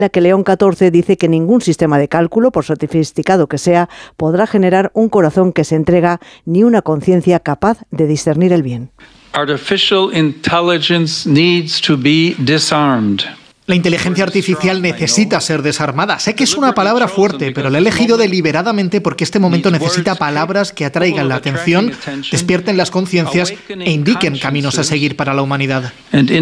la que León XIV dice que ningún sistema de cálculo, por sofisticado que sea, podrá generar un corazón que se entrega ni una conciencia capaz de discernir el bien. Artificial intelligence needs to be disarmed. La inteligencia artificial necesita ser desarmada. Sé que es una palabra fuerte, pero la he elegido deliberadamente porque este momento necesita palabras que atraigan la atención, despierten las conciencias e indiquen caminos a seguir para la humanidad.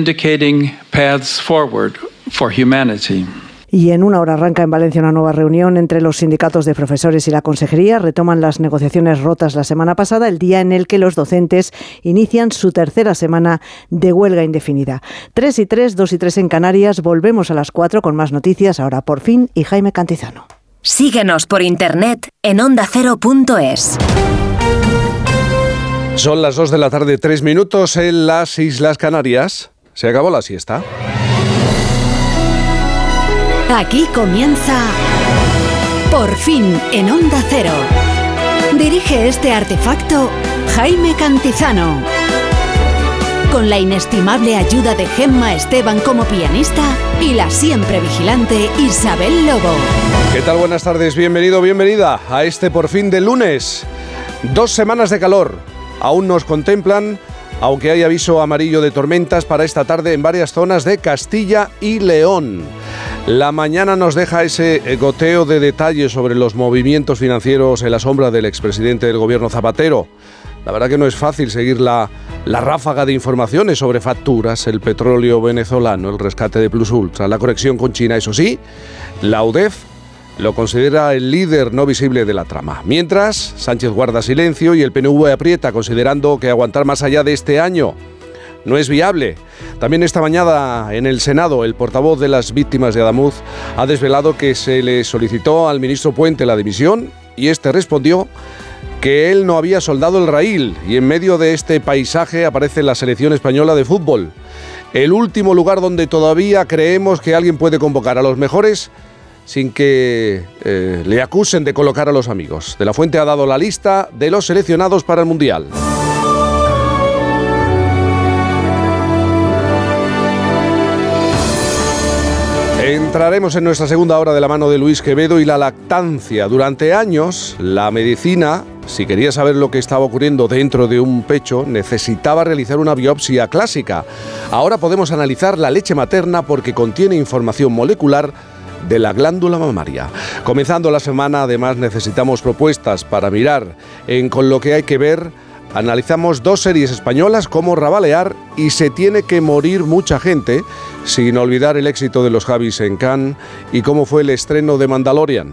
Y en una hora arranca en Valencia una nueva reunión entre los sindicatos de profesores y la consejería. Retoman las negociaciones rotas la semana pasada, el día en el que los docentes inician su tercera semana de huelga indefinida. 3 y 3, 2 y 3 en Canarias. Volvemos a las 4 con más noticias. Ahora Por Fin y Jaime Cantizano. Síguenos por internet en ondacero.es. Son las 2 de la tarde, 3 minutos en las Islas Canarias. Se acabó la siesta. Aquí comienza Por Fin en Onda Cero. Dirige este artefacto Jaime Cantizano. Con la inestimable ayuda de Gemma Esteban como pianista y la siempre vigilante Isabel Lobo. ¿Qué tal? Buenas tardes, bienvenido, bienvenida a este Por Fin de lunes. 2 semanas de calor aún nos contemplan, aunque hay aviso amarillo de tormentas para esta tarde en varias zonas de Castilla y León. La mañana nos deja ese goteo de detalles sobre los movimientos financieros en la sombra del expresidente del gobierno Zapatero. La verdad que no es fácil seguir la ráfaga de informaciones sobre facturas, el petróleo venezolano, el rescate de Plus Ultra, la conexión con China. Eso sí, la UDEF lo considera el líder no visible de la trama. Mientras, Sánchez guarda silencio y el PNV aprieta, considerando que aguantar más allá de este año no es viable. También esta mañana en el Senado, el portavoz de las víctimas de Adamuz ha desvelado que se le solicitó al ministro Puente la dimisión y este respondió que él no había soldado el raíl. Y en medio de este paisaje aparece la selección española de fútbol. El último lugar donde todavía creemos que alguien puede convocar a los mejores sin que le acusen de colocar a los amigos. De la Fuente ha dado la lista de los seleccionados para el Mundial. Entraremos en nuestra segunda hora de la mano de Luis Quevedo y la lactancia. Durante años, la medicina, si quería saber lo que estaba ocurriendo dentro de un pecho, necesitaba realizar una biopsia clásica. Ahora podemos analizar la leche materna porque contiene información molecular de la glándula mamaria. Comenzando la semana, además, necesitamos propuestas para mirar en Con lo que hay que ver. Analizamos 2 series españolas como Rabalear y Se tiene que morir mucha gente, sin olvidar el éxito de los Javis en Cannes y cómo fue el estreno de Mandalorian.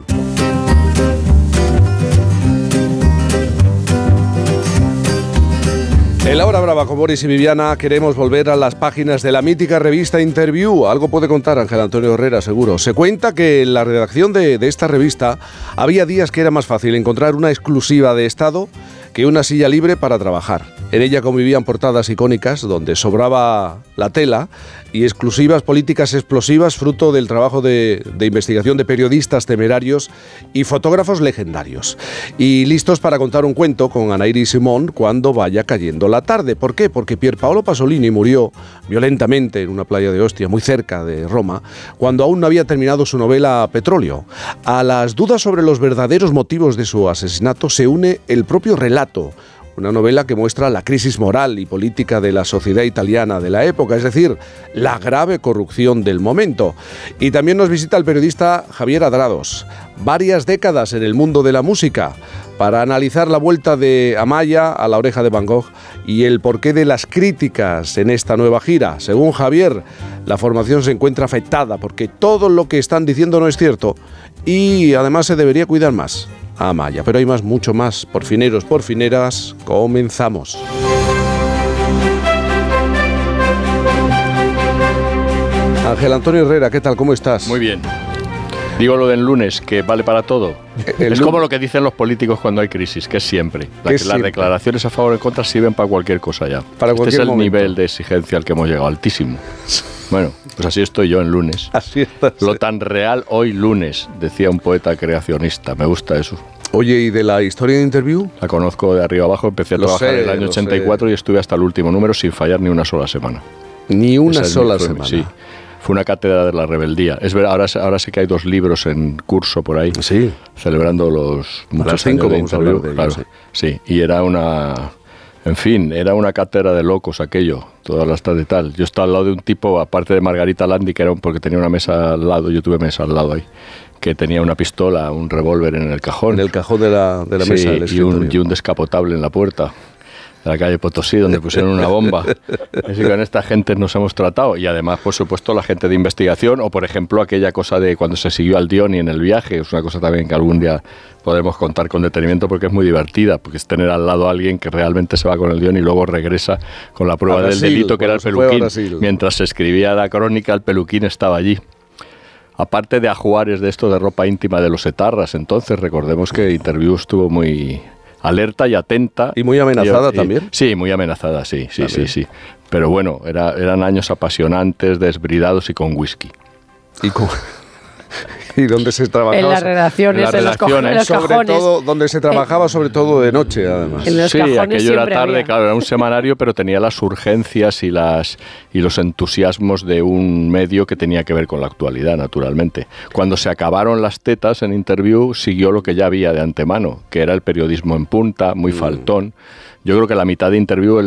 En la hora brava con Boris y Viviana queremos volver a las páginas de la mítica revista Interview. Algo puede contar Ángel Antonio Herrera, seguro. Se cuenta que en la redacción de esta revista había días que era más fácil encontrar una exclusiva de Estado que una silla libre para trabajar. En ella convivían portadas icónicas donde sobraba la tela y exclusivas políticas explosivas fruto del trabajo de investigación de periodistas temerarios y fotógrafos legendarios. Y listos para contar un cuento con Anaïri Simón cuando vaya cayendo la tarde. ¿Por qué? Porque Pierpaolo Pasolini murió violentamente en una playa de Ostia, muy cerca de Roma, cuando aún no había terminado su novela Petróleo. A las dudas sobre los verdaderos motivos de su asesinato se une el propio relato, una novela que muestra la crisis moral y política de la sociedad italiana de la época, es decir, la grave corrupción del momento. Y también nos visita el periodista Javier Adrados, varias décadas en el mundo de la música, para analizar la vuelta de Amaya a La oreja de Van Gogh y el porqué de las críticas en esta nueva gira. Según Javier, la formación se encuentra afectada porque todo lo que están diciendo no es cierto y además se debería cuidar más a Amaya. Pero hay más, mucho más. Porfineros, porfineras, comenzamos. Ángel Antonio Herrera, ¿qué tal? ¿Cómo estás? Muy bien. Digo lo del lunes, que vale para todo. Es como lo que dicen los políticos cuando hay crisis, que es siempre. Las declaraciones a favor o en contra sirven para cualquier cosa ya. Este es el nivel de exigencia al que hemos llegado, altísimo. Bueno, pues así estoy yo en lunes. Así estás. Lo tan real hoy lunes, decía un poeta creacionista. Me gusta eso. Oye, ¿y de la historia de Interview? La conozco de arriba abajo. Empecé a trabajar en el año 84 y estuve hasta el último número sin fallar ni una sola semana. Ni una sola semana. Sí. Fue una cátedra de la rebeldía. Es verdad, ahora sé que hay 2 libros en curso por ahí, sí, celebrando los muchos años de interview. Claro, sí, y era una cátedra de locos aquello, todas las tardes y tal. Yo estaba al lado de un tipo, aparte de Margarita Landi, que era porque tenía una mesa al lado, yo tuve mesa al lado ahí, que tenía una pistola, un revólver en el cajón. En el cajón de la mesa del escritorio. Y un descapotable en la puerta de la calle Potosí, donde pusieron una bomba. Así que con esta gente nos hemos tratado. Y además, por supuesto, la gente de investigación, o por ejemplo, aquella cosa de cuando se siguió al Dioni en el viaje, es una cosa también que algún día podemos contar con detenimiento porque es muy divertida, porque es tener al lado a alguien que realmente se va con el Dioni y luego regresa con la prueba del delito, que era el peluquín. Mientras se escribía la crónica, el peluquín estaba allí. Aparte de ajuares de esto de ropa íntima de los etarras, entonces recordemos que Interview estuvo muy alerta y atenta. ¿Y muy amenazada también? Sí, muy amenazada, sí. Pero bueno, eran años apasionantes, desbridados y con whisky. ¿Y dónde se trabajaba? En las redacciones, en los cajones. Sobre todo, donde se trabajaba sobre todo de noche, además. En los cajones aquello era tarde, había. claro, era un semanario, pero tenía las urgencias y los entusiasmos de un medio que tenía que ver con la actualidad, naturalmente. Cuando se acabaron las tetas en Interview, siguió lo que ya había de antemano, que era el periodismo en punta, muy faltón. Yo creo que la mitad de Interview,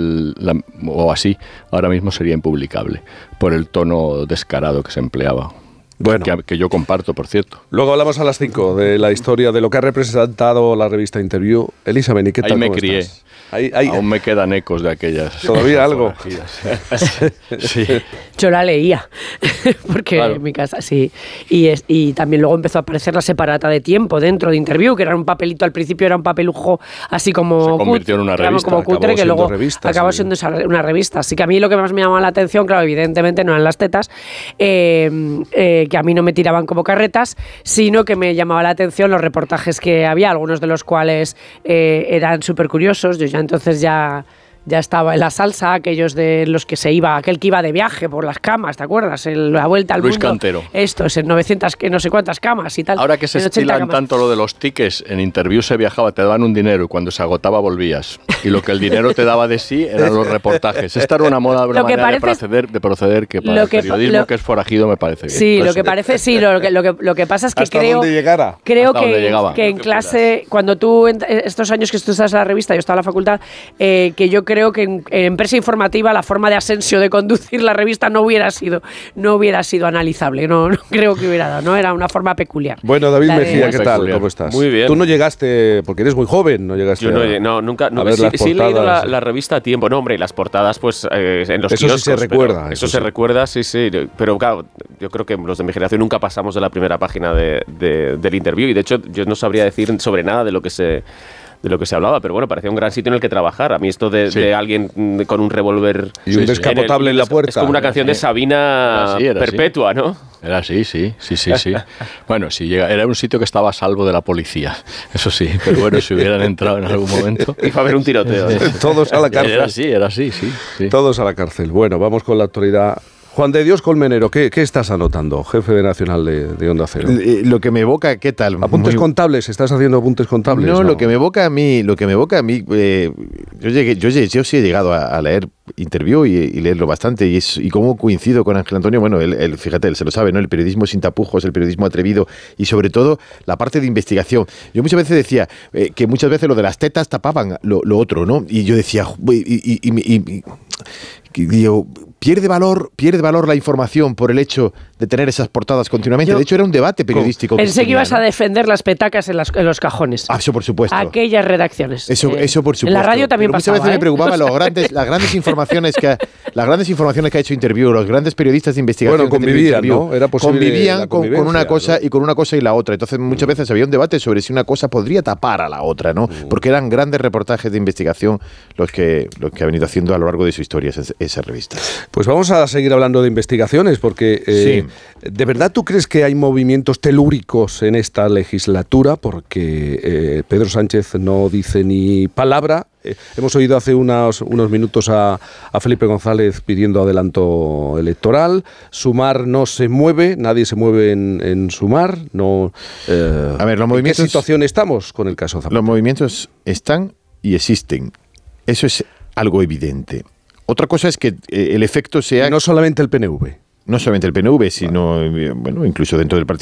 o así, ahora mismo sería impublicable, por el tono descarado que se empleaba. Bueno, que yo comparto, por cierto. Luego hablamos a las 5 de la historia de lo que ha representado la revista Interview. Elisa Beni, ¿qué tal? Ahí me crié. Aún me quedan ecos de aquellas. ¿Todavía algo? Sí. Yo la leía, porque claro, en mi casa sí. Y también luego empezó a aparecer la separata de tiempo dentro de Interview, que era un papelito, al principio era un papelujo así como... Se convirtió en una revista. Como cutre, que luego acabó siendo una revista. Así que a mí lo que más me llamaba la atención, claro, evidentemente no eran las tetas, que a mí no me tiraban como carretas, sino que me llamaba la atención los reportajes que había, algunos de los cuales eran súper curiosos. Yo ya entonces ya estaba en la salsa, aquellos de los que aquel que iba de viaje por las camas, ¿te acuerdas? La vuelta al Luis mundo. Cantero. Esto es en 900, que no sé cuántas camas y tal. Ahora que se estilan tanto lo de los tickets, en Interview se viajaba, te daban un dinero y cuando se agotaba volvías. Y lo que el dinero te daba de sí eran los reportajes. Esta era una moda, una manera de proceder que para el periodismo que es forajido me parece bien. Sí, lo que parece, sí, lo que pasa es que creo que en clase, cuando tú, estos años que tú estás en la revista, yo estaba en la facultad, que yo creo que en prensa informativa la forma de Asensio de conducir la revista no hubiera sido analizable, no creo que hubiera dado, no era una forma peculiar. Bueno, David Mejía, ¿qué tal? ¿Cómo estás? Muy bien. Tú no llegaste, porque eres muy joven, no llegaste. Yo nunca sí he leído la revista a tiempo, no, hombre, las portadas pues en los kioscos. Eso sí se recuerda. Eso se recuerda, sí, pero claro, yo creo que los de mi generación nunca pasamos de la primera página del Interview y de hecho yo no sabría decir sobre nada de lo que se hablaba, pero bueno, parecía un gran sitio en el que trabajar. A mí esto de alguien con un revólver y un descapotable en la puerta. Es como una canción de Sabina perpetua, ¿no? Era así, sí. Bueno, era un sitio que estaba a salvo de la policía, eso sí, pero bueno, si hubieran entrado en algún momento... Iba a haber un tiroteo. Todos a la cárcel. Era así, sí. Todos a la cárcel. Bueno, vamos con la actualidad. Juan de Dios Colmenero, ¿qué estás anotando, jefe de Nacional de Onda Cero? Lo que me evoca, ¿qué tal? ¿Apuntes contables? ¿Estás haciendo apuntes contables? No, lo que me evoca a mí, yo sí he llegado a leer Interview y leerlo bastante, y cómo coincido con Ángel Antonio. Bueno, fíjate, él se lo sabe, ¿no? El periodismo sin tapujos, el periodismo atrevido y sobre todo la parte de investigación. Yo muchas veces decía que muchas veces lo de las tetas tapaban lo otro, ¿no? Y yo decía, digo, pierde valor la información por el hecho de tener esas portadas continuamente. De hecho, era un debate periodístico. Pensé que ibas a defender las petacas en los cajones. Eso por supuesto. Aquellas redacciones. Eso por supuesto. En la radio también pasaba. Muchas veces me preocupaba las grandes informaciones que ha hecho Interview, los grandes periodistas de investigación. Bueno, convivían, ¿no? Era posible convivían con una cosa, ¿no? Y con una cosa y la otra. Entonces muchas veces había un debate sobre si una cosa podría tapar a la otra, ¿no? Porque eran grandes reportajes de investigación los que ha venido haciendo a lo largo de su historia esa revista. Pues vamos a seguir hablando de investigaciones, porque ¿de verdad tú crees que hay movimientos telúricos en esta legislatura? Porque Pedro Sánchez no dice ni palabra. Hemos oído hace unos minutos a Felipe González pidiendo adelanto electoral. Sumar no se mueve, nadie se mueve en Sumar. No. A ver, ¿en qué situación estamos con el caso Zapatero? Los movimientos están y existen. Eso es algo evidente. Otra cosa es que el efecto sea... No solamente el PNV. no solamente el PNV, sino bueno, incluso dentro del Partido